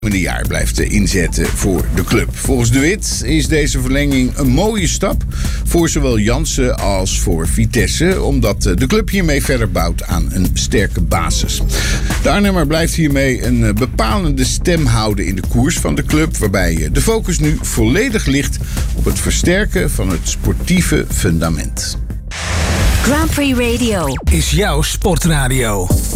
komende jaar blijft inzetten voor de club. Volgens De Wit is deze verlenging een mooie stap voor zowel Jansen als voor Vitesse, omdat de club hiermee verder bouwt aan een sterke basis. De Arnhemmer blijft hiermee een bepalende stem houden in de koers van de club, waarbij de focus nu volledig ligt op het versterken van het sportieve fundament. Grand Prix Radio is jouw sportradio.